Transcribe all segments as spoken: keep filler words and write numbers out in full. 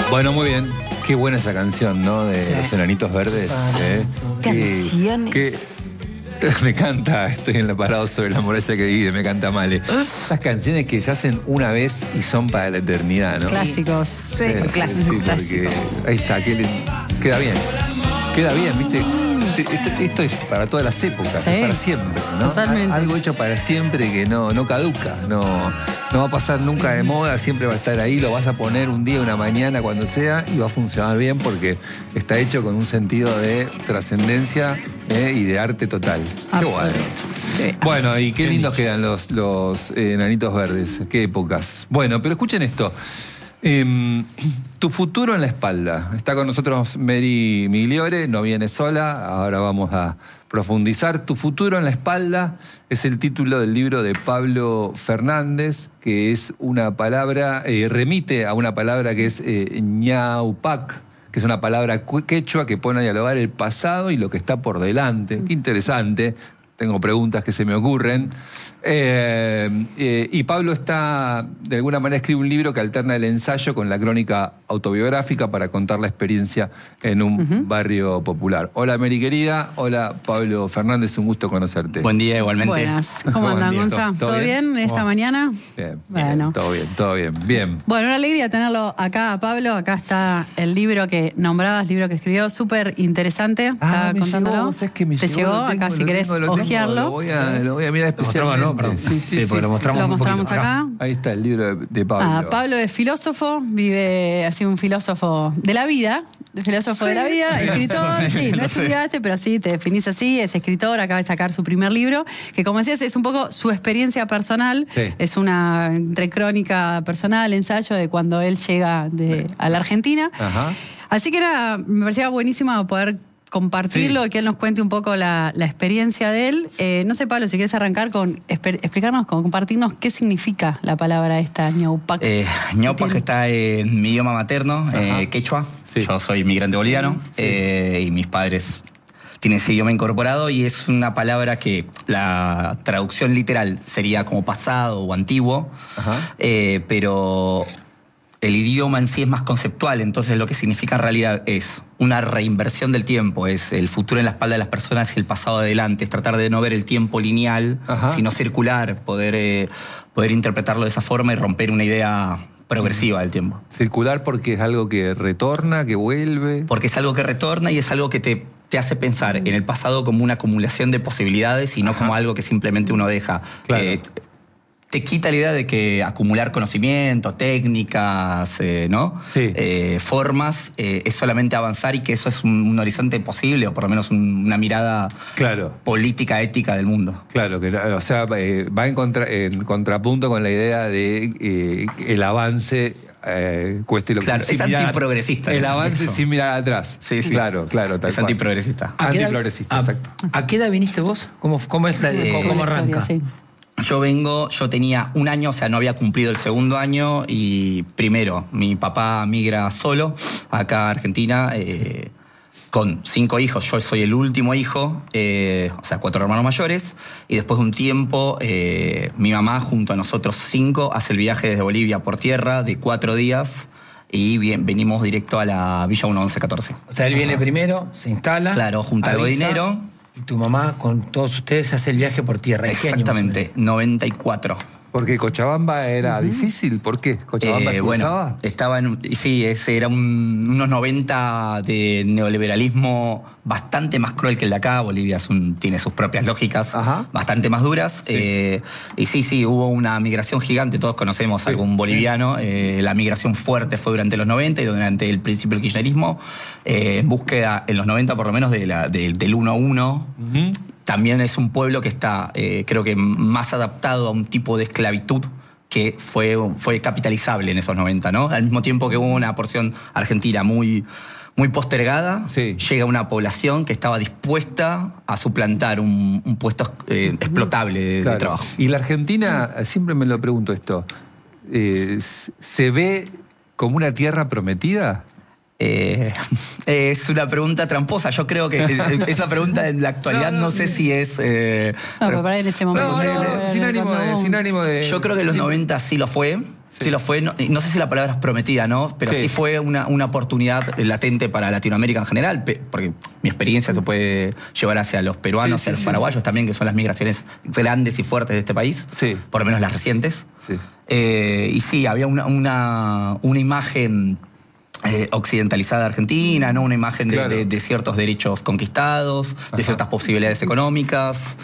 Bueno, muy bien. Qué buena esa canción, ¿no? De sí. Los Enanitos Verdes. ¿eh? Canciones. Qué, qué, me canta, estoy en la parado sobre la muralla que divide, me canta Male. Esas canciones que se hacen una vez y son para la eternidad, ¿no? Clásicos. Sí, sí, clásicos. Sí, porque ahí está, que queda bien. Queda bien, ¿viste? Esto, esto es para todas las épocas, sí, es para siempre, ¿no? Totalmente. Algo hecho para siempre que no, no caduca, no, no va a pasar nunca de moda, siempre va a estar ahí, lo vas a poner un día, una mañana, cuando sea, y va a funcionar bien porque está hecho con un sentido de trascendencia eh, y de arte total. Qué bueno. Sí. Bueno, y qué lindos quedan los, los eh, Enanitos Verdes, qué épocas. Bueno, pero escuchen esto. Eh, tu futuro en la espalda. Está con nosotros Mary Migliore, no viene sola, ahora vamos a profundizar. Tu futuro en la espalda es el título del libro de Pablo Fernández, que es una palabra, eh, remite a una palabra que es eh, ñaupac, que es una palabra quechua que pone a dialogar el pasado y lo que está por delante. Qué interesante. Tengo preguntas que se me ocurren. Eh, eh, y Pablo está, de alguna manera, escribe un libro que alterna el ensayo con la crónica autobiográfica para contar la experiencia en un uh-huh. barrio popular. Hola, Mary querida. Hola, Pablo Fernández. Un gusto conocerte. Buen día, igualmente. Buenas. ¿Cómo andan, Gonza? ¿Todo, ¿Todo bien, bien esta oh. mañana? Bien, bueno. bien. Todo bien, todo bien. Bien. Bueno, una alegría tenerlo acá a Pablo. Acá está el libro que nombrabas, libro que escribió. Súper interesante. Ah, Estaba me contándolo. Llegó, ¿sabes que me ¿Te llegó? llegó? Tengo, acá, si querés tengo, hojearlo. Lo voy a, lo voy a mirar especialmente. No, perdón. Sí, sí, sí, sí. Porque lo mostramos, lo mostramos acá. acá. Ahí está el libro de, de Pablo. Ah, Pablo es filósofo, vive así un filósofo de la vida, de filósofo sí. de la vida, escritor, sí, no estudiaste, pero sí, te definís así, es escritor, acaba de sacar su primer libro, que como decías, es un poco su experiencia personal, sí. es una entre crónica personal, ensayo de cuando él llega de, a la Argentina. Ajá. Así que era, me parecía buenísimo poder compartirlo, sí. que él nos cuente un poco la, la experiencia de él. Eh, no sé, Pablo, si quieres arrancar con explicarnos, con compartirnos qué significa la palabra esta, ñaupac. Eh, ñaupac está en mi idioma materno, eh, quechua. Sí. Yo soy inmigrante boliviano sí. eh, y mis padres tienen ese idioma incorporado y es una palabra que la traducción literal sería como pasado o antiguo, eh, pero el idioma en sí es más conceptual, entonces lo que significa en realidad es una reinversión del tiempo, es el futuro en la espalda de las personas y el pasado adelante, es tratar de no ver el tiempo lineal, Ajá. sino circular, poder, eh, poder interpretarlo de esa forma y romper una idea progresiva del tiempo. Circular porque es algo que retorna, que vuelve. Porque es algo que retorna y es algo que te, te hace pensar en el pasado como una acumulación de posibilidades y no Ajá. como algo que simplemente uno deja. Claro. Eh, te quita la idea de que acumular conocimiento, técnicas, eh, ¿no? Sí. Eh, formas, eh, es solamente avanzar y que eso es un, un horizonte posible, o por lo menos un, una mirada claro. política, ética del mundo. Claro, que o sea, eh, va en, contra, en contrapunto con la idea de eh, el avance eh, cueste lo claro, que es antiprogresista. El avance sentido. Sin mirar atrás. Sí, sí. Claro, claro. Tal es cual. Antiprogresista. Antiprogresista, exacto. ¿A, ¿A qué edad viniste vos? ¿Cómo, cómo, es la, eh, cómo arranca? Sí. Yo vengo, yo tenía un año, o sea, no había cumplido el segundo año y primero, mi papá migra solo acá a Argentina eh, con cinco hijos, yo soy el último hijo, eh, o sea, cuatro hermanos mayores, y después de un tiempo eh, mi mamá junto a nosotros cinco hace el viaje desde Bolivia por tierra de cuatro días y bien, venimos directo a la Villa mil once catorce. O sea, él viene Ajá. primero, se instala. Claro, junta algo de dinero. Y tu mamá con todos ustedes hace el viaje por tierra. Exactamente, noventa y cuatro. Porque Cochabamba era uh-huh. difícil. ¿Por qué? ¿Cochabamba eh, bueno, estaba en, sí, ese era un, unos noventa de neoliberalismo bastante más cruel que el de acá. Bolivia es un, tiene sus propias lógicas, Ajá. bastante más duras. Sí. Eh, y sí, sí, hubo una migración gigante. Todos conocemos sí, algún boliviano. Sí. Eh, la migración fuerte fue durante los noventa y durante el principio del kirchnerismo. Eh, en búsqueda, en los noventa por lo menos, de la, de, del uno a uno. Uh-huh. También es un pueblo que está, eh, creo que, más adaptado a un tipo de esclavitud que fue, fue capitalizable en esos noventa, ¿no? Al mismo tiempo que hubo una porción argentina muy, muy postergada, sí. llega una población que estaba dispuesta a suplantar un, un puesto eh, explotable de, claro. de trabajo. Y la Argentina, siempre me lo pregunto esto, eh, ¿se ve como una tierra prometida? Eh, es una pregunta tramposa. Yo creo que esa pregunta en la actualidad no, no, no sé si es... Eh, no, pero para en este momento... No, no, no, sin, ánimo de, sin ánimo de... Yo creo que en los sí. noventa sí lo fue. Sí, sí lo fue. No, no sé si la palabra es prometida, ¿no? Pero sí, sí fue una, una oportunidad latente para Latinoamérica en general, porque mi experiencia se puede llevar hacia los peruanos, sí, sí, hacia los sí, paraguayos sí. también, que son las migraciones grandes y fuertes de este país, sí. por lo menos las recientes. Sí. Eh, y sí, había una, una, una imagen eh, occidentalizada de Argentina, ¿no? Una imagen de, claro. de, de ciertos derechos conquistados, Ajá. de ciertas posibilidades económicas,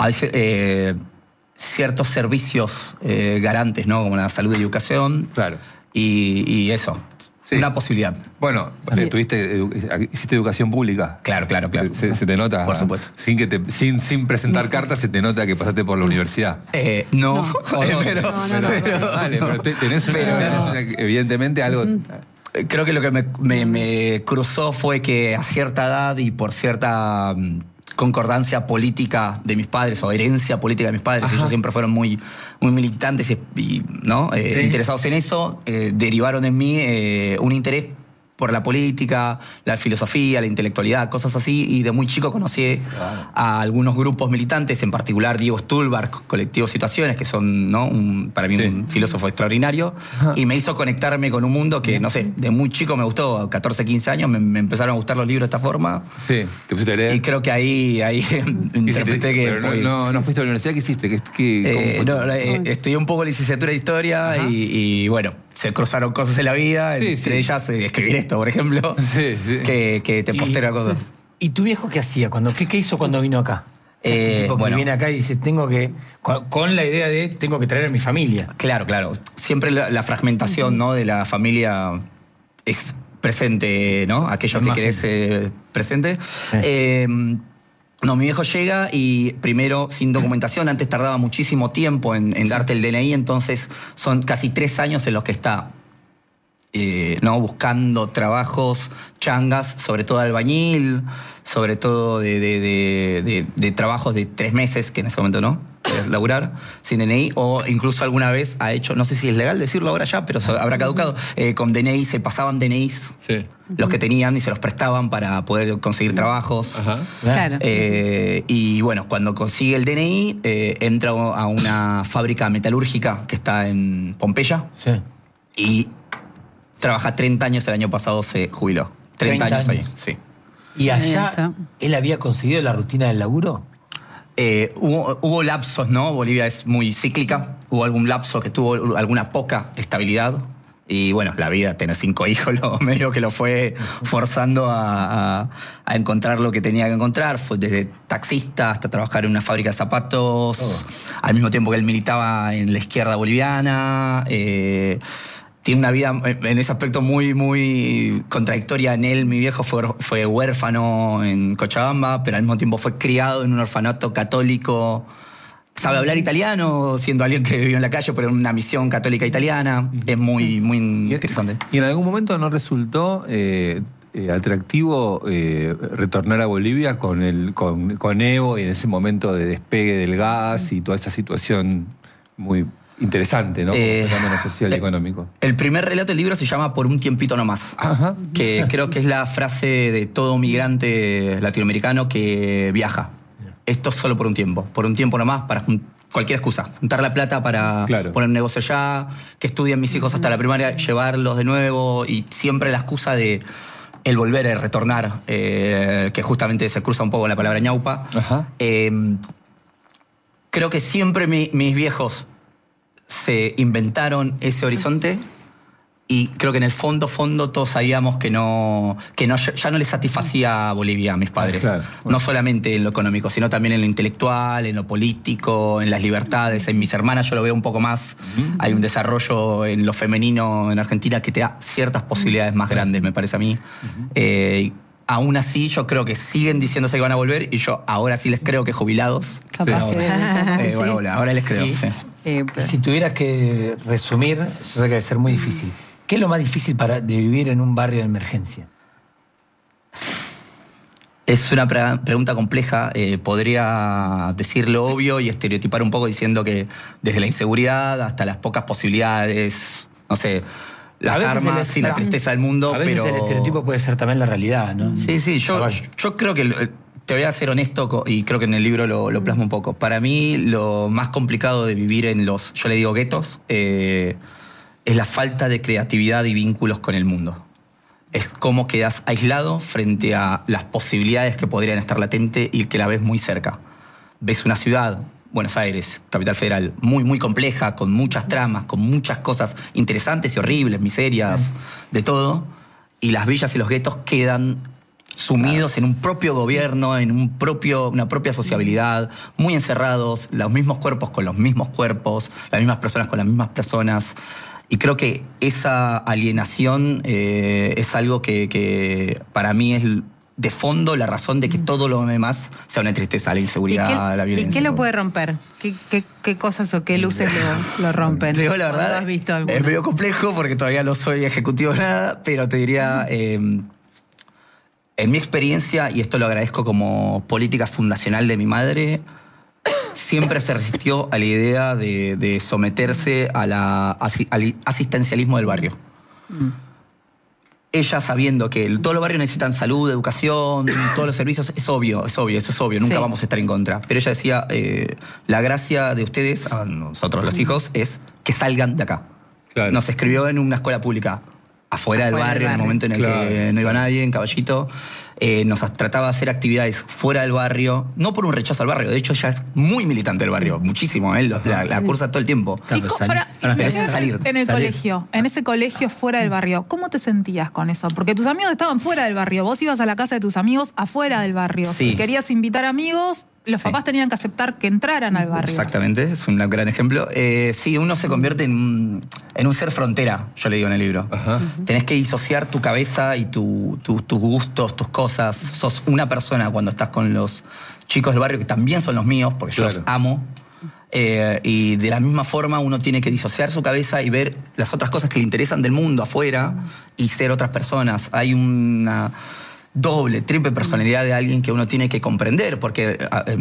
eh, ciertos servicios eh, garantes, ¿no? Como la salud y educación. Claro. Y, y eso. Sí. Una posibilidad. Bueno, tuviste, edu hiciste educación pública. Claro, claro, claro. Se, se te nota. Por supuesto. Sin, que te, sin, sin presentar cartas, se te nota que pasaste por la universidad. Eh, no, no. pero, no, no, no, pero, vale, pero tenés, una, pero, tenés una, evidentemente algo. Creo que lo que me, me, me cruzó fue que a cierta edad y por cierta concordancia política de mis padres o herencia política de mis padres, Ajá. ellos siempre fueron muy, muy militantes y, y ¿no? eh, sí. interesados en eso, eh, derivaron en mí eh, un interés por la política, la filosofía, la intelectualidad, cosas así, y de muy chico conocí claro. a algunos grupos militantes, en particular Diego Stulbar, Colectivo Situaciones, que son, ¿no? un, para mí sí. un filósofo extraordinario, Ajá. y me hizo conectarme con un mundo que, no sé, de muy chico me gustó, a catorce, quince años, me, me empezaron a gustar los libros de esta forma. Sí, te pusiste a leer. Y creo que ahí, ahí interpreté que... Pero no, no, sí. no fuiste a la universidad, ¿qué hiciste? ¿Qué, qué, eh, no, eh, estudié un poco licenciatura de Historia y, y, bueno, se cruzaron cosas en la vida, sí, entre sí. ellas eh, escribir esto, por ejemplo, sí, sí. Que, que te postera cosas. ¿Y tu viejo qué hacía? Cuando, ¿qué, ¿Qué hizo cuando vino acá? Eh, un tipo que bueno. viene acá y dice, tengo que, con, con la idea de, tengo que traer a mi familia. Claro, claro. Siempre la, la fragmentación, uh-huh. ¿no? de la familia es presente, ¿no? Aquello que querés eh, presente. Sí. Eh, No, mi viejo llega y primero sin documentación, antes tardaba muchísimo tiempo en, en sí. darte el D N I, entonces son casi tres años en los que está eh, ¿no? buscando trabajos changas, sobre todo albañil, sobre todo de, de, de, de, de trabajos de tres meses, que en ese momento no, laburar, sin D N I, o incluso alguna vez ha hecho, no sé si es legal decirlo ahora ya, pero habrá caducado, eh, con D N I, se pasaban D N Is, sí. los que tenían y se los prestaban para poder conseguir trabajos. Ajá. Claro. Eh, y bueno, cuando consigue el D N I, eh, entra a una fábrica metalúrgica que está en Pompeya sí. y trabaja treinta años, el año pasado se jubiló. treinta años ahí, sí. ¿Y allá él había conseguido la rutina del laburo? Eh, hubo, hubo lapsos, ¿no? Bolivia es muy cíclica. Hubo algún lapso que tuvo alguna poca estabilidad. Y bueno, la vida, tener cinco hijos, lo medio que lo fue forzando a, a, a encontrar lo que tenía que encontrar. Fue desde taxista hasta trabajar en una fábrica de zapatos. Oh. Al mismo tiempo que él militaba en la izquierda boliviana. Eh, Tiene una vida en ese aspecto muy, muy contradictoria en él. Mi viejo fue, fue huérfano en Cochabamba, pero al mismo tiempo fue criado en un orfanato católico. Sabe hablar italiano, siendo alguien que vivió en la calle, pero en una misión católica italiana. Es muy, muy interesante. ¿Y en algún momento no resultó eh, eh, atractivo eh, retornar a Bolivia con, el, con, con Evo y en ese momento de despegue del gas y toda esa situación muy... interesante, ¿no? Como eh, fenómeno social y económico. El primer relato del libro se llama Por un tiempito nomás. Ajá. Que creo que es la frase de todo migrante latinoamericano que viaja. Esto es solo por un tiempo. Por un tiempo nomás, para cualquier excusa. Juntar la plata para claro. poner negocio allá, que estudien mis hijos hasta la primaria, llevarlos de nuevo, y siempre la excusa de el volver, el retornar, eh, que justamente se cruza un poco con la palabra ñaupa. Ajá. Eh, creo que siempre mi, mis viejos se inventaron ese horizonte y creo que en el fondo, fondo todos sabíamos que no, que no ya no les satisfacía a Bolivia a mis padres. Claro, bueno. No solamente en lo económico, sino también en lo intelectual, en lo político, en las libertades. En mis hermanas yo lo veo un poco más. Uh-huh. Hay un desarrollo en lo femenino en Argentina que te da ciertas posibilidades más grandes, me parece a mí. Uh-huh. Eh, Aún así, yo creo que siguen diciéndose que van a volver y yo ahora sí les creo que jubilados. Capaz sí. que eh, bueno, sí. ahora les creo. Y, sí. Sí, pero... Si tuvieras que resumir, yo sé que debe ser muy difícil. ¿Qué es lo más difícil para, de vivir en un barrio de emergencia? Es una pre- pregunta compleja. Eh, podría decir lo obvio y estereotipar un poco diciendo que desde la inseguridad hasta las pocas posibilidades, no sé... Las armas y la tristeza del mundo. A veces pero... el estereotipo puede ser también la realidad, ¿no? Sí, sí, yo, yo creo que, te voy a ser honesto, y creo que en el libro lo, lo plasmo un poco. Para mí, lo más complicado de vivir en los, yo le digo guetos, eh, es la falta de creatividad y vínculos con el mundo. Es como quedas aislado frente a las posibilidades que podrían estar latentes y que la ves muy cerca. Ves una ciudad, Buenos Aires, capital federal, muy, muy compleja, con muchas tramas, con muchas cosas interesantes y horribles, miserias, sí. de todo, y las villas y los guetos quedan sumidos en un propio gobierno, en un propio, una propia sociabilidad, muy encerrados, los mismos cuerpos con los mismos cuerpos, las mismas personas con las mismas personas. Y creo que esa alienación eh, es algo que, que para mí es de fondo la razón de que todo lo demás sea una tristeza, la inseguridad, la violencia. ¿Y qué lo puede romper? ¿Qué, qué, qué cosas o qué luces lo, lo rompen? Te digo la verdad, has visto es medio complejo porque todavía no soy ejecutivo de nada, pero te diría... Eh, En mi experiencia, y esto lo agradezco como política fundacional de mi madre, siempre se resistió a la idea de, de someterse a la, al asistencialismo del barrio. Mm. Ella sabiendo que todos los barrios necesitan salud, educación, todos los servicios, es obvio, es obvio, eso es obvio, nunca sí. vamos a estar en contra. Pero ella decía, eh, la gracia de ustedes, a nosotros los hijos, es que salgan de acá. Claro. Nos escribió en una escuela pública. Afuera, afuera del barrio, en el momento en el claro. que no iba nadie, en Caballito. Eh, nos trataba de hacer actividades fuera del barrio, no por un rechazo al barrio, de hecho ya es muy militante del barrio, muchísimo, ¿eh? la, la cursa todo el tiempo. ¿Y cómo, para, pero es salir. En el salir. colegio, en ese colegio fuera del barrio, ¿cómo te sentías con eso? Porque tus amigos estaban fuera del barrio, vos ibas a la casa de tus amigos afuera del barrio. Sí. Si querías invitar amigos, los sí. papás tenían que aceptar que entraran al barrio. Exactamente, es un gran ejemplo. Eh, sí, uno se convierte en, en un ser frontera, yo le digo en el libro. Ajá. Tenés que disociar tu cabeza y tu, tu, tus gustos, tus cosas. Sos una persona cuando estás con los chicos del barrio, que también son los míos, porque yo claro. los amo. Eh, y de la misma forma uno tiene que disociar su cabeza y ver las otras cosas que le interesan del mundo afuera y ser otras personas. Hay una... doble, triple personalidad de alguien que uno tiene que comprender, porque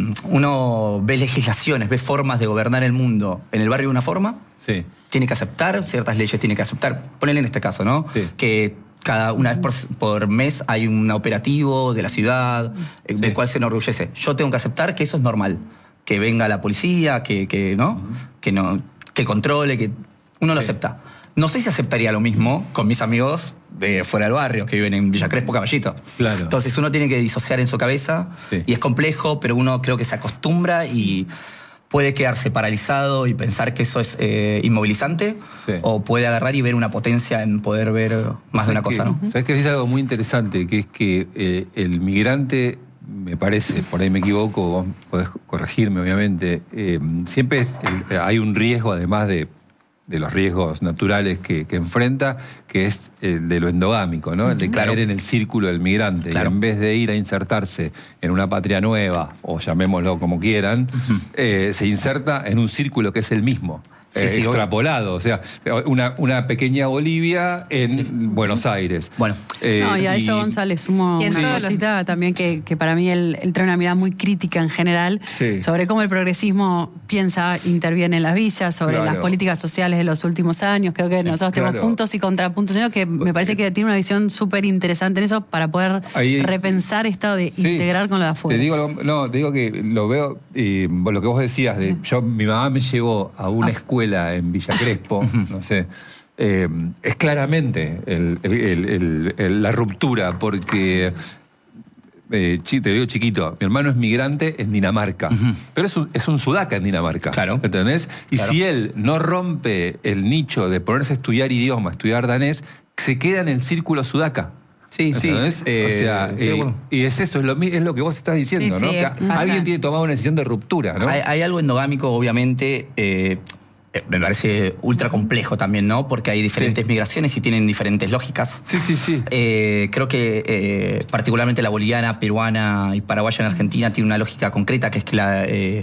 uno ve legislaciones, ve formas de gobernar el mundo en el barrio de una forma, sí. tiene que aceptar ciertas leyes, tiene que aceptar, ponele en este caso, ¿no? Sí. Que cada una vez por, por mes hay un operativo de la ciudad, sí. del cual se enorgullece. Yo tengo que aceptar que eso es normal, que venga la policía, que, que, ¿no? Uh-huh. que, no, que controle, que uno lo sí. acepta. No sé si aceptaría lo mismo con mis amigos de fuera del barrio, que viven en Villa Crespo, Caballito. Claro. Entonces uno tiene que disociar en su cabeza, sí. y es complejo, pero uno creo que se acostumbra y puede quedarse paralizado y pensar que eso es eh, inmovilizante, sí. o puede agarrar y ver una potencia en poder ver más de una cosa, que, ¿no? Sabes que es algo muy interesante, que es que eh, el migrante, me parece, por ahí me equivoco, vos podés corregirme obviamente, eh, siempre es, el, hay un riesgo además de de los riesgos naturales que, que enfrenta, que es el de lo endogámico, ¿no? El de caer claro. en el círculo del migrante. Claro. Y en vez de ir a insertarse en una patria nueva, o llamémoslo como quieran, uh-huh. eh, se inserta en un círculo que es el mismo. Sí, eh, sí, extrapolado, o sea, una, una pequeña Bolivia en sí. Buenos Aires. Bueno, eh, no, y a eso, y... González, sumo una cosita también que, que para mí él, él trae una mirada muy crítica en general sí. sobre cómo el progresismo piensa, interviene en las villas, sobre claro. las políticas sociales de los últimos años. Creo que sí, nosotros claro. tenemos puntos y contrapuntos, sino que me parece que tiene una visión súper interesante en eso para poder Ahí, repensar esto de sí. integrar con lo de afuera. Te digo, no, te digo que lo veo, y lo que vos decías, de yo, mi mamá me llevó a una ah. escuela en Villa Crespo, no sé, eh, es claramente el, el, el, el, la ruptura, porque, eh, te digo chiquito, mi hermano es migrante en Dinamarca, uh-huh. pero es un, es un sudaca en Dinamarca, claro. ¿entendés? Y claro. si él no rompe el nicho de ponerse a estudiar idioma, estudiar danés, se queda en el círculo sudaca. Sí, sí. Eh, o sea, eh, bueno. y es eso, es lo, es lo que vos estás diciendo, sí, ¿no? Sí, que alguien tiene que tomar una decisión de ruptura, ¿no? Hay, hay algo endogámico, obviamente, eh, me parece ultra complejo también, ¿no? Porque hay diferentes sí. migraciones y tienen diferentes lógicas. Sí, sí, sí. Eh, creo que eh, particularmente la boliviana, peruana y paraguaya en Argentina tiene una lógica concreta, que es que la eh,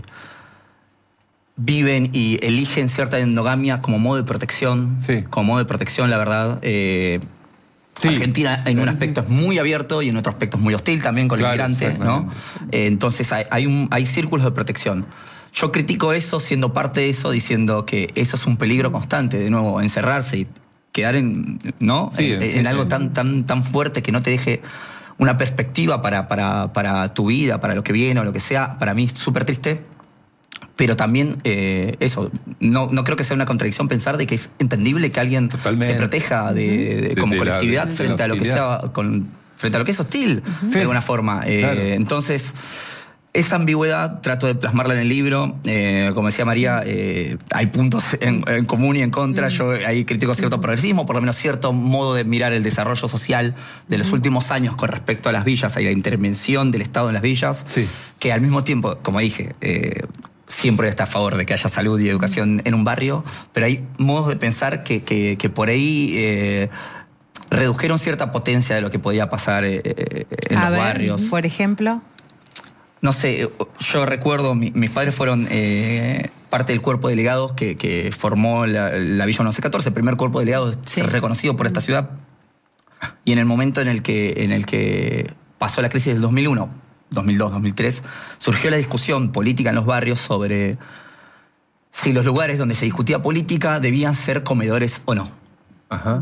viven y eligen cierta endogamia como modo de protección. Sí. Como modo de protección, la verdad. Eh, sí. Argentina en un aspecto es muy abierto y en otro aspecto es muy hostil también con claro, los migrantes, ¿no? Eh, entonces hay, hay, un, hay círculos de protección. Yo critico eso siendo parte de eso, diciendo que eso es un peligro constante, de nuevo, encerrarse y quedar en, ¿no? Sí, en, sí, en algo sí. tan, tan, tan fuerte que no te deje una perspectiva para, para, para tu vida, para lo que viene o lo que sea. Para mí es súper triste. Pero también eh, eso, no, no creo que sea una contradicción pensar de que es entendible que alguien Totalmente. se proteja de, de, como de la- colectividad de la frente a lo que hostilidad. sea, con, frente a lo que es hostil, Sí. de alguna forma. Eh, Claro. Entonces, esa ambigüedad trato de plasmarla en el libro. Eh, como decía María, eh, hay puntos en, en común y en contra. Yo ahí critico cierto progresismo, por lo menos cierto modo de mirar el desarrollo social de los últimos años con respecto a las villas y la intervención del Estado en las villas, Sí. que al mismo tiempo, como dije, eh, siempre está a favor de que haya salud y educación en un barrio, pero hay modos de pensar que, que, que por ahí eh, redujeron cierta potencia de lo que podía pasar eh, eh, en A los ver, barrios. por ejemplo. No sé, yo recuerdo, mi- mis padres fueron eh, parte del cuerpo de delegados que, que formó la, la Villa once catorce, el primer cuerpo de delegados Sí. reconocido por esta ciudad. Y en el momento en el que, en el que pasó la crisis del dos mil uno, dos mil dos, dos mil tres, surgió la discusión política en los barrios sobre si los lugares donde se discutía política debían ser comedores o no. Ajá.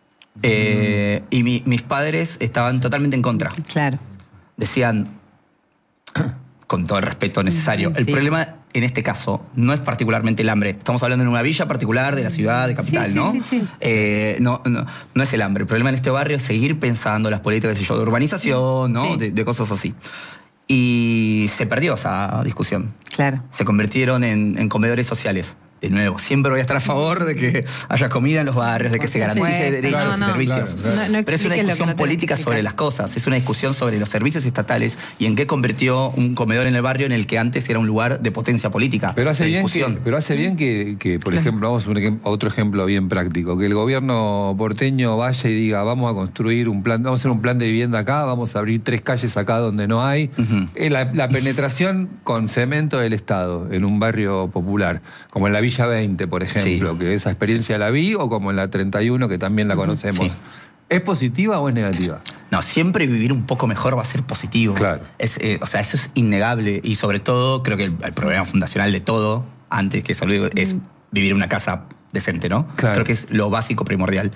Eh, y mi- mis padres estaban totalmente en contra. Claro. Decían, con todo el respeto necesario, el Sí. problema en este caso no es particularmente el hambre. Estamos hablando de una villa particular de la ciudad, de capital, Sí, sí, ¿no? sí, sí. Eh, no, no? No es el hambre. El problema en este barrio es seguir pensando las políticas qué sé yo, de urbanización, ¿no? Sí. De, de cosas así. Y se perdió esa discusión. Claro. Se convirtieron en, en comedores sociales. De nuevo, siempre voy a estar a favor de que haya comida en los barrios, de que se garantice supuesto. derechos No, y no. servicios. Claro, claro. No- no Pero es una expliques lo que discusión no tenés que política explicar. sobre las cosas, es una discusión sobre los servicios estatales y en qué convirtió un comedor en el barrio en el que antes era un lugar de potencia política. Pero hace de bien, que, discusión. pero hace bien que, que, por ejemplo, vamos a un ejem- a otro ejemplo bien práctico, que el gobierno porteño vaya y diga, vamos a construir un plan, vamos a hacer un plan de vivienda acá, vamos a abrir tres calles acá donde no hay. Ujú. Eh, la, la penetración con cemento del Estado en un barrio popular, como en la Villa veinte, por ejemplo, Sí. que esa experiencia la vi, o como en la treinta y uno, que también la conocemos. Sí. ¿Es positiva o es negativa? No, siempre vivir un poco mejor va a ser positivo. Claro. Es, eh, o sea, eso es innegable y sobre todo creo que el, el problema fundacional de todo, antes que salud, es vivir en una casa decente, ¿no? Claro. Creo que es lo básico primordial.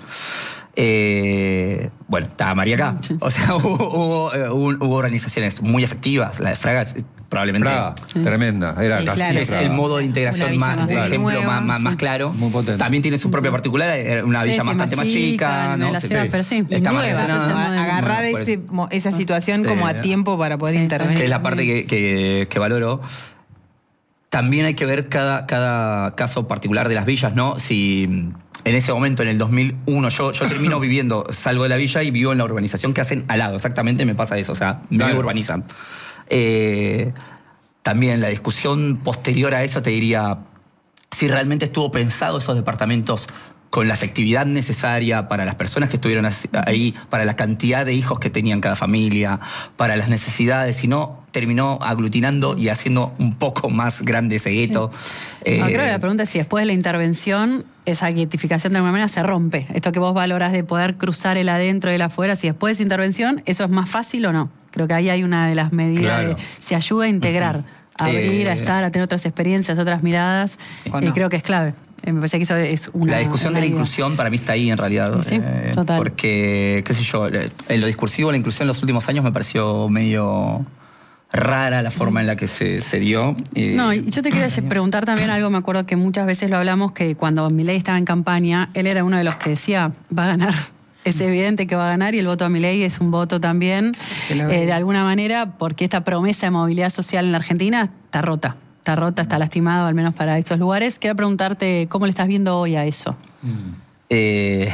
Eh, bueno, estaba María acá. O sea, hubo, hubo, eh, hubo- hubo organizaciones muy efectivas. La de Fraga es probablemente Fraga, tremenda. Era Sí, casi claro, es Fraga. el modo de integración Una más, villa de más ejemplo nueva, más, más, sí. más claro. Muy potente. También tiene su propia particular, era una Sí, villa sí, bastante más chica, en ¿no? la Sí, ciudad, sí. pero sí. Y Está más nueva, relacionada. ese modelo. agarrar Bueno, ese mo- esa situación como Eh, a tiempo para poder sí, intervenir. que es la parte que, que- que valoro. También hay que ver cada, cada caso particular de las villas, ¿no? Si en ese momento, en el dos mil uno, yo, yo termino viviendo, salgo de la villa y vivo en la urbanización que hacen al lado. Exactamente me pasa eso, o sea, me Claro. urbanizan. Eh, también la discusión posterior a eso te diría si realmente estuvo pensado esos departamentos con la efectividad necesaria para las personas que estuvieron así- ahí, para la cantidad de hijos que tenían cada familia, para las necesidades, si no terminó aglutinando y haciendo un poco más grande ese gueto. Eh, No, creo que la pregunta es si después de la intervención esa guetificación de alguna manera se rompe. Esto que vos valorás de poder cruzar el adentro y el afuera, si después de esa intervención eso es más fácil o no. Creo que ahí hay una de las medidas Claro. de se ayuda a integrar, a abrir, Eh, a estar, a tener otras experiencias, otras miradas. O Y no. creo que es clave. Eh, Me parece que eso es una. La discusión de la una idea. inclusión para mí está ahí en realidad. Sí, total. Porque, qué sé yo, en lo discursivo la inclusión en los últimos años me pareció medio rara la forma en la que se, se dio. Eh, No, y yo te quería preguntar también algo, me acuerdo que muchas veces lo hablamos, que cuando Milei estaba en campaña, él era uno de los que decía, va a ganar. Es evidente que va a ganar y el voto a Milei es un voto también, Que lo eh, ve. de alguna manera, porque esta promesa de movilidad social en la Argentina está rota. Está rota, está lastimado, al menos para esos lugares. Quería preguntarte cómo le estás viendo hoy a eso. Eh,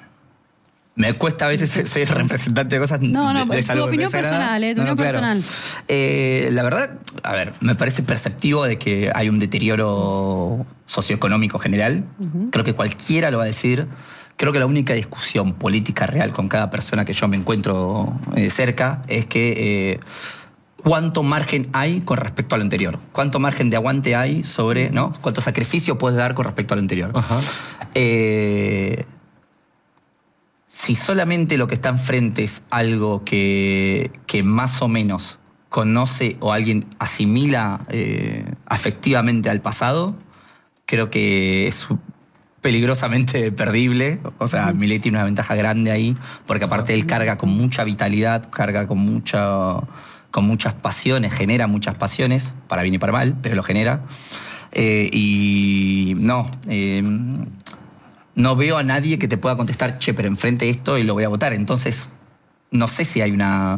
me cuesta a veces ser ser representante de cosas. No, no, de, de tu algo que me opinión desagrada. personal, eh, tu opinión personal. Eh, la verdad, a ver, me parece perceptivo de que hay un deterioro socioeconómico general. Creo que cualquiera lo va a decir. Creo que la única discusión política real con cada persona que yo me encuentro eh, cerca es que eh, cuánto margen hay con respecto a lo anterior. Cuánto margen de aguante hay sobre, ¿no? Cuánto sacrificio puedes dar con respecto a lo anterior. Ajá. Eh, si solamente lo que está enfrente es algo que, que más o menos conoce o alguien asimila eh, afectivamente al pasado, creo que es peligrosamente perdible. O sea, Milei tiene una ventaja grande ahí, porque aparte él carga con mucha vitalidad, carga con mucha, con muchas pasiones, genera muchas pasiones, para bien y para mal, pero lo genera. Eh, y no, eh, no veo a nadie que te pueda contestar, che, pero enfrente esto y lo voy a votar. Entonces, no sé si hay una,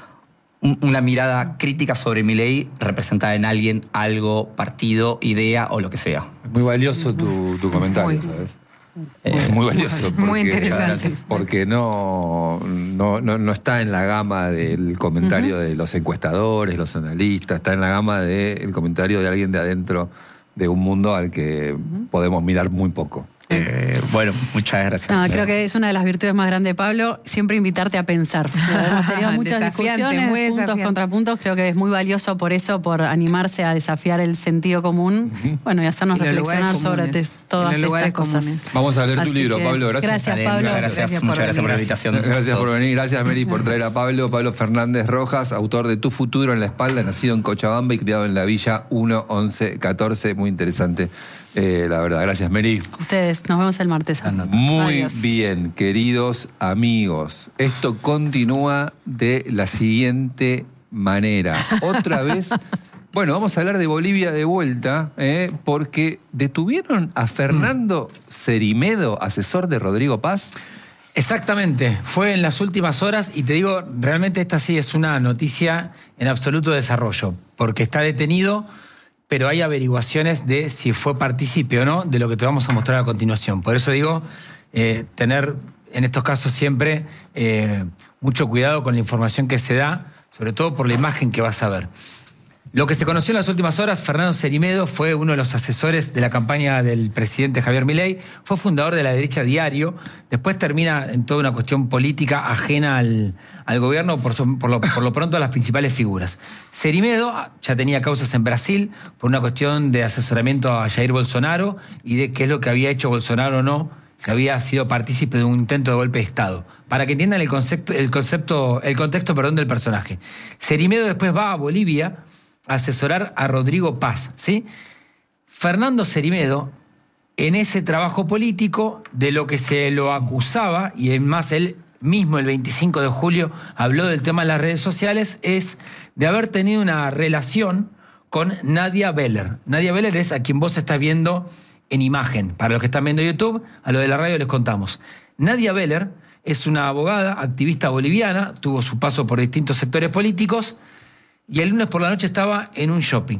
una mirada crítica sobre Milei representada en alguien, algo, partido, idea o lo que sea. Muy valioso tu, tu comentario, Muy. ¿sabes? Eh, muy valioso. Porque, Muy interesante. Porque no, no, no, no está en la gama del comentario uh-huh. de los encuestadores, los analistas, está en la gama del comentario de alguien de adentro de un mundo al que uh-huh. podemos mirar muy poco. Eh, bueno, muchas gracias. No, creo que es una de las virtudes más grandes de Pablo, siempre invitarte a pensar. Hemos tenido muchas discusiones, muy puntos, desafiante. contrapuntos, creo que es muy valioso por eso, por animarse a desafiar el sentido común, uh-huh. bueno, y hacernos y reflexionar sobre te, todas estas cosas. Comunes. Vamos a leer tu Así libro, que, Pablo, gracias. Gracias, Pablo. Muchas gracias, Gracias muchas por gracias por la venir. invitación. Gracias por Todos. venir, gracias Mary por traer a Pablo. Pablo Fernández Rojas, autor de Tu futuro en la espalda, nacido en Cochabamba y criado en la Villa uno, once, catorce, muy interesante. Eh, la verdad, gracias Mary. Ustedes, nos vemos el martes. Muy Adiós. bien, queridos amigos. Esto continúa de la siguiente manera. Otra vez, bueno, vamos a hablar de Bolivia de vuelta, eh, porque detuvieron a Fernando Cerimedo, asesor de Rodrigo Paz. Exactamente, fue en las últimas horas y te digo, realmente esta sí es una noticia en absoluto desarrollo, porque está detenido, pero hay averiguaciones de si fue partícipe o no de lo que te vamos a mostrar a continuación. Por eso digo, eh, tener en estos casos siempre eh, mucho cuidado con la información que se da, sobre todo por la imagen que vas a ver. Lo que se conoció en las últimas horas, Fernando Cerimedo fue uno de los asesores de la campaña del presidente Javier Milei, fue fundador de La Derecha Diario, después termina en toda una cuestión política ajena al, al gobierno, por, por, lo, por lo pronto a las principales figuras. Cerimedo ya tenía causas en Brasil por una cuestión de asesoramiento a Jair Bolsonaro y de qué es lo que había hecho Bolsonaro o no, si había sido partícipe de un intento de golpe de Estado. Para que entiendan el concepto, el concepto, el contexto, perdón, del personaje. Cerimedo después va a Bolivia asesorar a Rodrigo Paz, ¿sí? Fernando Cerimedo, en ese trabajo político, de lo que se lo acusaba, y es más, él mismo el veinticinco de julio habló del tema en las redes sociales, es de haber tenido una relación con Nadia Beller. Nadia Beller es a quien vos estás viendo en imagen. Para los que están viendo YouTube, a los de la radio les contamos. Nadia Beller es una abogada, activista boliviana, tuvo su paso por distintos sectores políticos, y el lunes por la noche estaba en un shopping.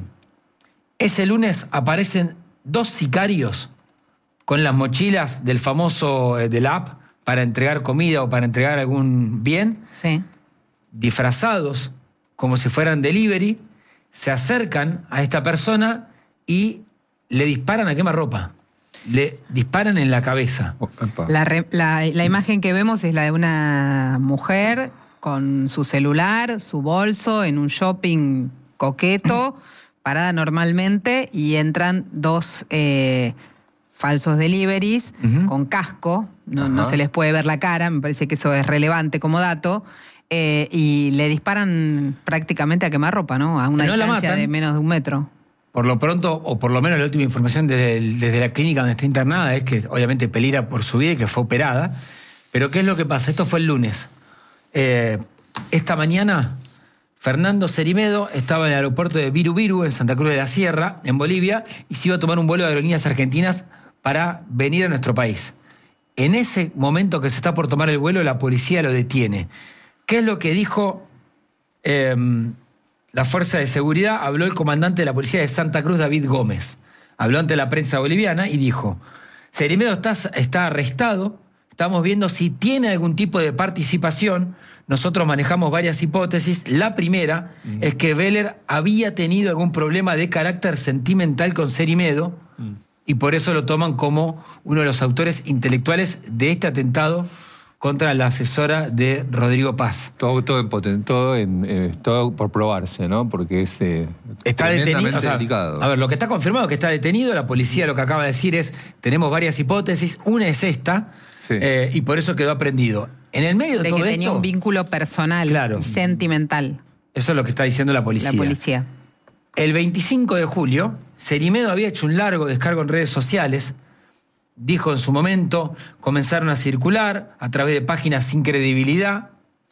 Ese lunes aparecen dos sicarios con las mochilas del famoso, eh, de la app, para entregar comida o para entregar algún bien, Sí. disfrazados como si fueran delivery, se acercan a esta persona y le disparan a quemarropa. Le disparan en la cabeza. La, re- la, la imagen que vemos es la de una mujer con su celular, su bolso, en un shopping coqueto, parada normalmente, y entran dos eh, falsos deliveries uh-huh. con casco, no, no se les puede ver la cara, me parece que eso es relevante como dato, eh, y le disparan prácticamente a quemarropa, ¿no? A una no distancia de menos de un metro. Por lo pronto, o por lo menos la última información desde, el, desde la clínica donde está internada, es que obviamente peligra por su vida y que fue operada. Pero ¿qué es lo que pasa? Esto fue el lunes. Eh, esta mañana, Fernando Cerimedo estaba en el aeropuerto de Viru Viru, en Santa Cruz de la Sierra, en Bolivia, y se iba a tomar un vuelo de aerolíneas argentinas para venir a nuestro país. En ese momento que se está por tomar el vuelo, la policía lo detiene. ¿Qué es lo que dijo eh, la Fuerza de Seguridad? Habló el comandante de la policía de Santa Cruz, David Gómez. Habló ante la prensa boliviana y dijo: Cerimedo está, está arrestado, estamos viendo si tiene algún tipo de participación. Nosotros manejamos varias hipótesis. La primera mm. es que Beller había tenido algún problema de carácter sentimental con Cerimedo mm. y por eso lo toman como uno de los autores intelectuales de este atentado contra la asesora de Rodrigo Paz. Todo, todo, en poten, todo, en, eh, todo por probarse, ¿no? Porque es eh, está detenido. O sea, delicado. A ver, lo que está confirmado es que está detenido. La policía lo que acaba de decir es: tenemos varias hipótesis. Una es esta, sí. eh, y por eso quedó aprendido. En el medio de, de todo que esto, tenía un vínculo personal, claro, sentimental. Eso es lo que está diciendo la policía. La policía. El veinticinco de julio, Cerimedo había hecho un largo descargo en redes sociales. Dijo en su momento, comenzaron a circular a través de páginas sin credibilidad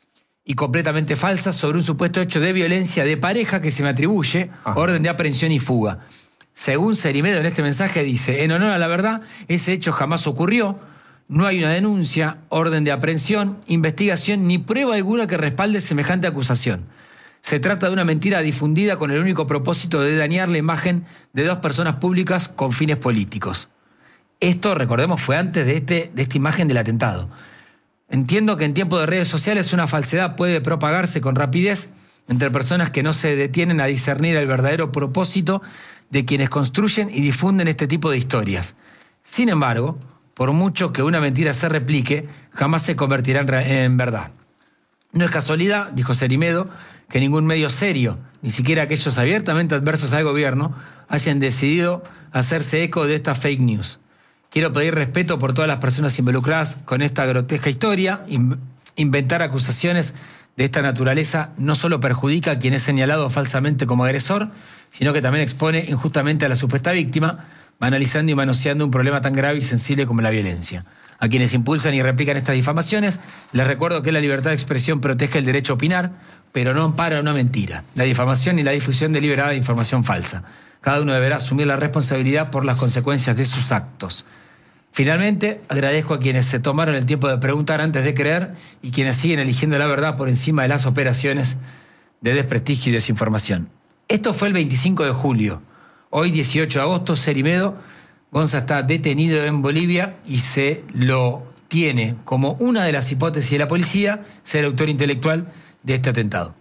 y completamente falsas sobre un supuesto hecho de violencia de pareja que se me atribuye, Ajá. orden de aprehensión y fuga. Según Cerimedo en este mensaje dice, en honor a la verdad, ese hecho jamás ocurrió, no hay una denuncia, orden de aprehensión, investigación ni prueba alguna que respalde semejante acusación. Se trata de una mentira difundida con el único propósito de dañar la imagen de dos personas públicas con fines políticos. Esto, recordemos, fue antes de, este, de esta imagen del atentado. Entiendo que en tiempos de redes sociales una falsedad puede propagarse con rapidez entre personas que no se detienen a discernir el verdadero propósito de quienes construyen y difunden este tipo de historias. Sin embargo, por mucho que una mentira se replique, jamás se convertirá en, en verdad. No es casualidad, dijo Cerimedo, que ningún medio serio, ni siquiera aquellos abiertamente adversos al gobierno, hayan decidido hacerse eco de esta fake news. Quiero pedir respeto por todas las personas involucradas con esta grotesca historia. Inventar acusaciones de esta naturaleza no solo perjudica a quien es señalado falsamente como agresor, sino que también expone injustamente a la supuesta víctima, banalizando y manoseando un problema tan grave y sensible como la violencia. A quienes impulsan y replican estas difamaciones, les recuerdo que la libertad de expresión protege el derecho a opinar, pero no ampara una mentira, la difamación y la difusión deliberada de información falsa. Cada uno deberá asumir la responsabilidad por las consecuencias de sus actos. Finalmente, agradezco a quienes se tomaron el tiempo de preguntar antes de creer y quienes siguen eligiendo la verdad por encima de las operaciones de desprestigio y desinformación. Esto fue el veinticinco de julio. Hoy, dieciocho de agosto, Cerimedo, Gonza está detenido en Bolivia y se lo tiene como una de las hipótesis de la policía ser el autor intelectual de este atentado.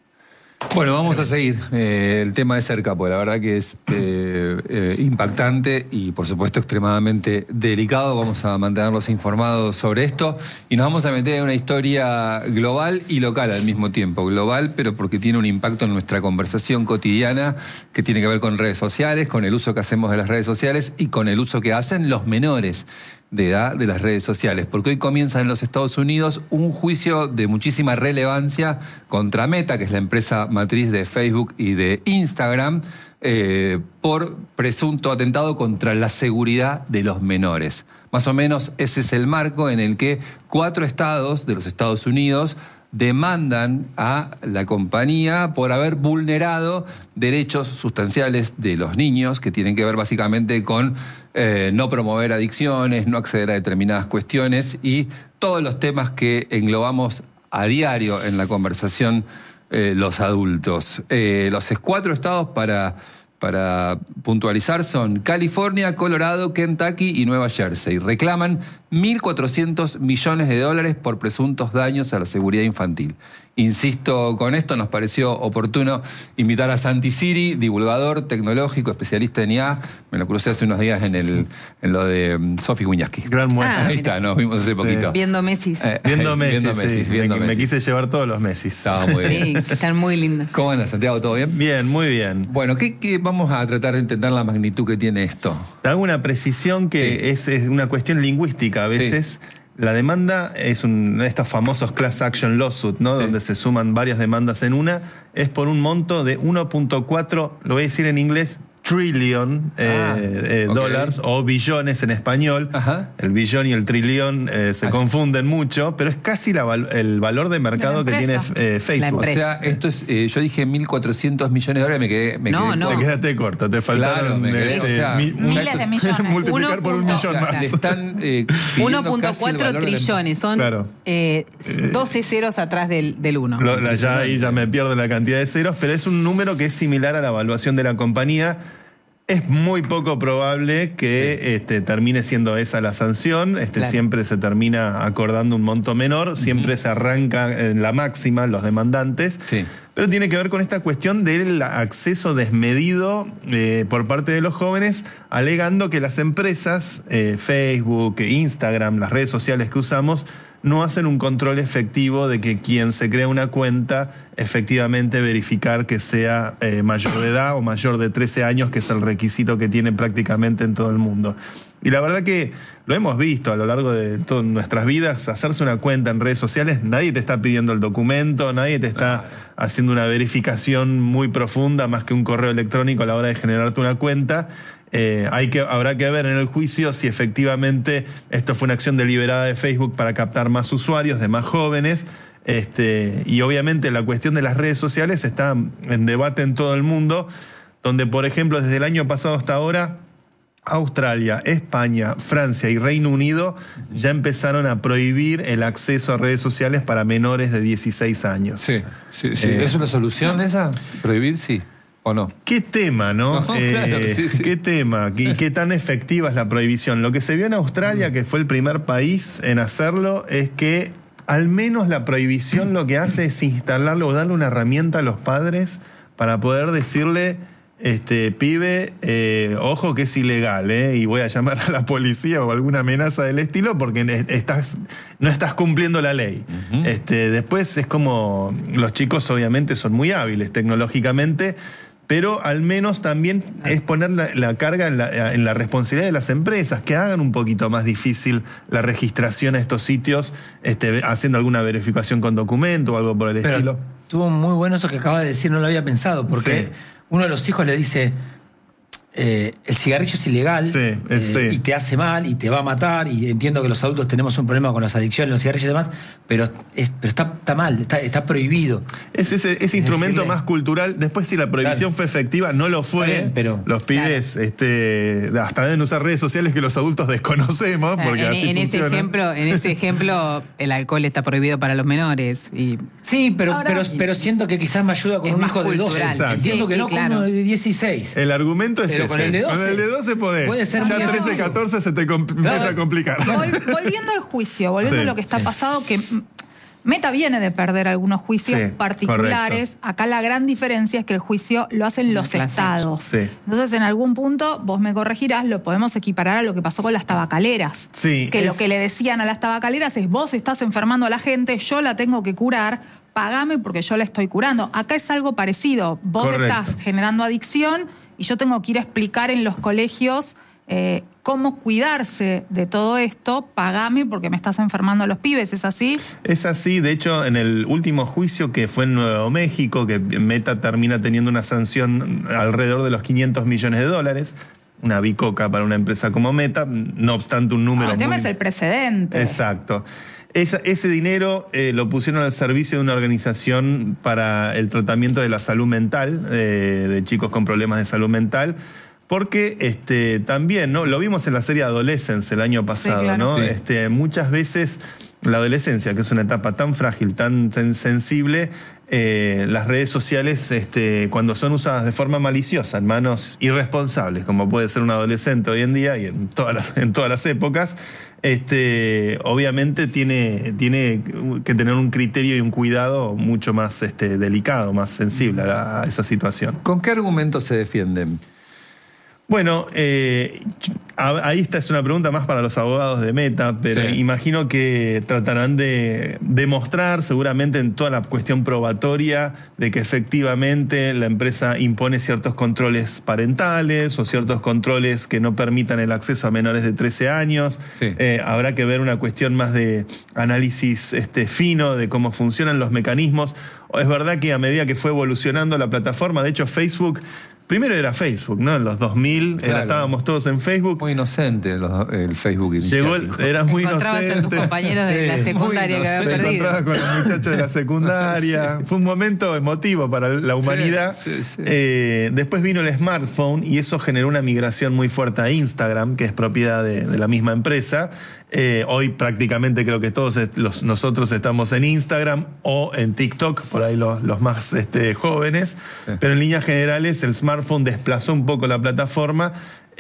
Bueno, vamos a seguir eh, el tema de cerca, porque la verdad que es eh, eh, impactante y por supuesto extremadamente delicado. Vamos a mantenerlos informados sobre esto y nos vamos a meter en una historia global y local al mismo tiempo. Global, pero porque tiene un impacto en nuestra conversación cotidiana que tiene que ver con redes sociales, con el uso que hacemos de las redes sociales y con el uso que hacen los menores de edad de las redes sociales, porque hoy comienza en los Estados Unidos un juicio de muchísima relevancia contra Meta, que es la empresa matriz de Facebook y de Instagram, eh, por presunto atentado contra la seguridad de los menores. Más o menos ese es el marco en el que cuatro estados de los Estados Unidos demandan a la compañía por haber vulnerado derechos sustanciales de los niños, que tienen que ver básicamente con eh, no promover adicciones, no acceder a determinadas cuestiones y todos los temas que englobamos a diario en la conversación eh, los adultos. Eh, los cuatro estados para... para puntualizar son California, Colorado, Kentucky y Nueva Jersey. Reclaman mil cuatrocientos millones de dólares por presuntos daños a la seguridad infantil. Insisto con esto, nos pareció oportuno invitar a Santi Siri, divulgador tecnológico, especialista en I A. Me lo crucé hace unos días en, el, en lo de um, Sofi Guiñaski. Gran muestra. Ah, Ahí mira. está, nos vimos hace poquito. Sí. Viendo Messis. Eh, Viendo Messi, viendo Messi, sí. viendo me, me Messi. quise llevar todos los Messi. Estaba muy bien. Sí, están muy lindas. ¿Cómo andas, Santiago? ¿Todo bien? Bien, muy bien. Bueno, ¿qué, qué vamos a tratar de entender la magnitud que tiene esto? Te hago una precisión que Sí. es, es una cuestión lingüística a veces. La demanda es un, de estos famosos class action lawsuit, ¿no? Sí. Donde se suman varias demandas en una. Es por un monto de uno punto cuatro, lo voy a decir en inglés, trillion Ah, eh, eh, ok. dólares o billones en español. Ajá. El billón y el trillón eh, se Ah, confunden mucho, pero es casi la val- el valor de mercado De que la tiene empresa. eh, Facebook. O sea, esto es, eh, yo dije mil cuatrocientos millones de dólares, me quedé, me No, quedé no. Te quedaste corto, te faltaron me quedé, eh, o sea, mi- miles de millones. multiplicar Uno por un punto- millón O sea, más. le están eh, pidiendo uno punto casi el cuatro valor de la- trillones, son Claro. eh, doce ceros atrás del, del uno. Lo- la- ya ahí ya me pierdo la cantidad de ceros, pero es un número que es similar a la evaluación de la compañía. Es muy poco probable que Sí. este, termine siendo esa la sanción. Este, Claro. Siempre se termina acordando un monto menor, siempre se arranca en la máxima los demandantes. Sí. Pero tiene que ver con esta cuestión del acceso desmedido eh, por parte de los jóvenes, alegando que las empresas, eh, Facebook, Instagram, las redes sociales que usamos, no hacen un control efectivo de que quien se crea una cuenta efectivamente verificar que sea eh, mayor de edad o mayor de trece años, que es el requisito que tiene prácticamente en todo el mundo. Y la verdad que lo hemos visto a lo largo de todas nuestras vidas, hacerse una cuenta en redes sociales, nadie te está pidiendo el documento, nadie te está haciendo una verificación muy profunda más que un correo electrónico a la hora de generarte una cuenta. Eh, hay que, habrá que ver en el juicio si efectivamente esto fue una acción deliberada de Facebook para captar más usuarios, de más jóvenes. Este, y obviamente la cuestión de las redes sociales está en debate en todo el mundo, donde, por ejemplo, desde el año pasado hasta ahora, Australia, España, Francia y Reino Unido ya empezaron a prohibir el acceso a redes sociales para menores de dieciséis años. Sí, sí, sí. Eh, ¿Es una solución esa? ¿Prohibir? Sí. ¿O no? ¿Qué tema, no? No, eh, claro, sí, sí. ¿Qué tema? ¿Y qué tan efectiva es la prohibición? Lo que se vio en Australia, que fue el primer país en hacerlo, es que al menos la prohibición lo que hace es instalarle o darle una herramienta a los padres para poder decirle... Este, pibe, eh, ojo que es ilegal, ¿eh? Y voy a llamar a la policía o alguna amenaza del estilo porque estás, no estás cumpliendo la ley. Uh-huh. Este, después es como, los chicos obviamente son muy hábiles tecnológicamente, pero al menos también es poner la, la carga en la, en la responsabilidad de las empresas, que hagan un poquito más difícil la registración a estos sitios, este, haciendo alguna verificación con documento o algo por el pero estilo. Estuvo muy bueno eso que acaba de decir, no lo había pensado, porque... Sí. Uno de los hijos le dice, eh, el cigarrillo es ilegal, sí, eh, sí. y te hace mal y te va a matar, y entiendo que los adultos tenemos un problema con las adicciones, los cigarrillos y demás, pero, es, pero está, está mal, está, está prohibido. Es ese, ese instrumento decirle, más cultural. Después, si la prohibición claro. fue efectiva, no lo fue. Bien, pero, los pibes claro. este, hasta deben usar redes sociales que los adultos desconocemos. Porque en, así en, ese ejemplo, en ese ejemplo, el alcohol está prohibido para los menores. Y sí, pero, Ahora, pero, pero siento que quizás me ayuda con un hijo cultural. de doce. Entiendo sí, que sí, no claro. con uno de dieciséis. El argumento es pero ese. Con el de doce, con el de doce podés. Puede ser ya trece, catorce se te com- claro. empieza a complicar. Vol- volviendo al juicio, volviendo sí, a lo que está sí. pasado, que Meta viene de perder algunos juicios sí, particulares. Correcto. Acá la gran diferencia es que el juicio lo hacen sí, los estados. Sí. Entonces, en algún punto, vos me corregirás, lo podemos equiparar a lo que pasó con las tabacaleras. Sí, que es... lo que le decían a las tabacaleras es, vos estás enfermando a la gente, yo la tengo que curar, pagame porque yo la estoy curando. Acá es algo parecido. Vos Correcto. estás generando adicción y yo tengo que ir a explicar en los colegios eh, cómo cuidarse de todo esto, pagame porque me estás enfermando a los pibes, ¿es así? Es así, de hecho, en el último juicio que fue en Nuevo México, que Meta termina teniendo una sanción alrededor de los quinientos millones de dólares, una bicoca para una empresa como Meta, no obstante un número... No, el tema muy... es el precedente. Exacto. Esa, ese dinero eh, lo pusieron al servicio de una organización para el tratamiento de la salud mental, eh, de chicos con problemas de salud mental, porque este, también, ¿no? Lo vimos en la serie Adolescence el año pasado, sí, claro. ¿no? Sí. Este, muchas veces la adolescencia, que es una etapa tan frágil, tan sensible, eh, las redes sociales, este, cuando son usadas de forma maliciosa, en manos irresponsables, como puede ser un adolescente hoy en día y en todas las, en todas las épocas, este, obviamente tiene, tiene que tener un criterio y un cuidado mucho más este, delicado, más sensible a, a esa situación. ¿Con qué argumentos se defienden? Bueno, eh, ahí esta es una pregunta más para los abogados de Meta, pero sí. imagino que tratarán de demostrar seguramente en toda la cuestión probatoria de que efectivamente la empresa impone ciertos controles parentales o ciertos controles que no permitan el acceso a menores de trece años. Sí. Eh, habrá que ver una cuestión más de análisis este, fino de cómo funcionan los mecanismos. Es verdad que a medida que fue evolucionando la plataforma, de hecho Facebook... Primero era Facebook, ¿no? En los dos mil claro. era, estábamos todos en Facebook. Muy inocente los, el Facebook iniciático. Llegó, era muy encontrabas inocente. Encontrabas a tus compañeros de la secundaria que había perdido. Te encontrabas con los muchachos de la secundaria. Sí. Fue un momento emotivo para la humanidad. Sí, sí, sí. Eh, después vino el smartphone y eso generó una migración muy fuerte a Instagram, que es propiedad de, de la misma empresa. Eh, hoy prácticamente creo que todos los, nosotros estamos en Instagram o en TikTok, por ahí los, los más este, jóvenes. Sí. Pero en líneas generales el smartphone desplazó un poco la plataforma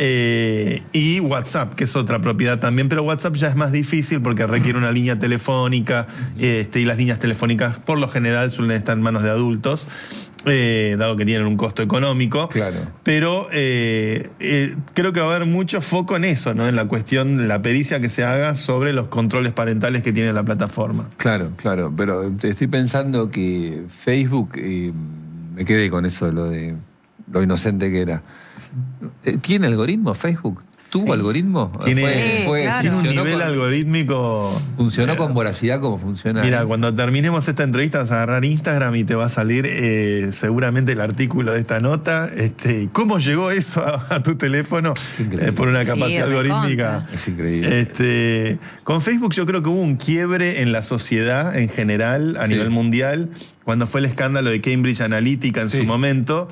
eh, y WhatsApp, que es otra propiedad también, pero WhatsApp ya es más difícil porque requiere una línea telefónica este, y las líneas telefónicas por lo general suelen estar en manos de adultos. Eh, dado que tienen un costo económico. Claro. Pero eh, eh, creo que va a haber mucho foco en eso, ¿no? En la cuestión de la pericia que se haga sobre los controles parentales que tiene la plataforma. Claro, claro. Pero estoy pensando que Facebook, eh, me quedé con eso de lo de lo inocente que era. ¿Tiene algoritmo Facebook? ¿Tuvo sí. algoritmo? Tiene, fue, fue, claro. tiene un nivel con, algorítmico. Funcionó con voracidad como funciona. Mira, cuando terminemos esta entrevista vas a agarrar Instagram y te va a salir eh, seguramente el artículo de esta nota. Este, ¿Cómo llegó eso a, a tu teléfono? Eh, por una capacidad sí, algorítmica. Es increíble. Este, con Facebook yo creo que hubo un quiebre en la sociedad en general, a sí. nivel mundial, cuando fue el escándalo de Cambridge Analytica en sí. su momento. Sí.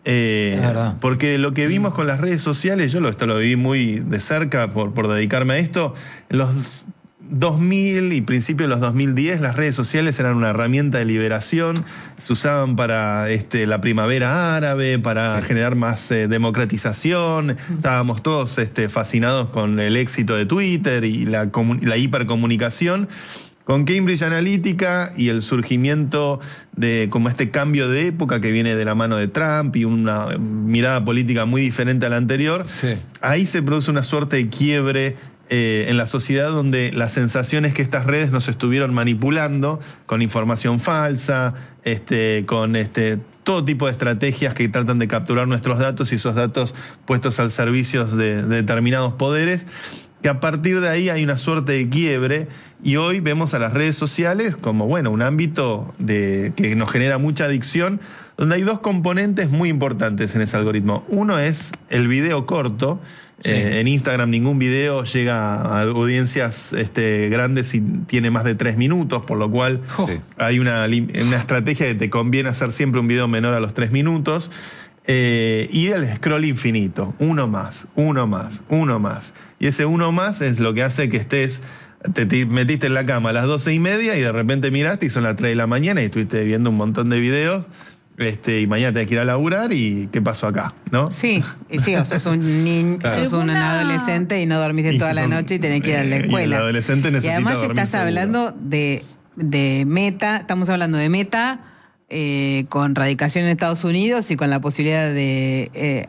Eh, porque lo que vimos con las redes sociales, yo lo, esto lo viví muy de cerca por, por dedicarme a esto, en los dos mil y principios de los dos mil diez las redes sociales eran una herramienta de liberación, se usaban para este, la primavera árabe, para sí. generar más eh, democratización, estábamos todos este, fascinados con el éxito de Twitter y la, la hipercomunicación. Con Cambridge Analytica y el surgimiento de como este cambio de época que viene de la mano de Trump y una mirada política muy diferente a la anterior, sí. ahí se produce una suerte de quiebre eh, en la sociedad donde la sensación es que estas redes nos estuvieron manipulando con información falsa, este, con este, todo tipo de estrategias que tratan de capturar nuestros datos y esos datos puestos al servicio de, de determinados poderes, que a partir de ahí hay una suerte de quiebre y hoy vemos a las redes sociales como, bueno, un ámbito de, que nos genera mucha adicción, donde hay dos componentes muy importantes en ese algoritmo. Uno es el video corto. Sí. Eh, en Instagram ningún video llega a audiencias este, grandes si tiene más de tres minutos, por lo cual sí. hay una, una estrategia que te conviene hacer siempre un video menor a los tres minutos. Eh, y el scroll infinito, uno más, uno más, uno más. Y ese uno más es lo que hace que estés, te, te metiste en la cama a las doce y media y de repente miraste y son las tres de la mañana y estuviste viendo un montón de videos. Este, y mañana tenés que ir a laburar y ¿qué pasó acá? ¿No? Sí, y sí, o sos un niño, claro. sos un adolescente y no dormiste y toda la noche y tenés que ir a la escuela. Y el adolescente necesita dormir. Y además estás seguro. hablando de, de Meta, estamos hablando de Meta. Eh, con radicación en Estados Unidos y con la posibilidad de eh,